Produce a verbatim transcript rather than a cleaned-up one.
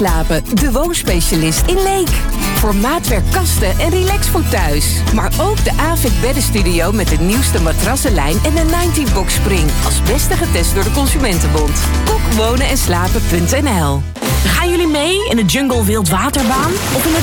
Slapen, de woonspecialist in Leek. Voor maatwerk kasten en relax voor thuis. Maar ook de Avik Beddenstudio met de nieuwste matrassenlijn en de negentig box Spring. Als beste getest door de Consumentenbond. Kok wonen en slapen punt n l. Gaan jullie mee in de Jungle Wildwaterbaan? Of in de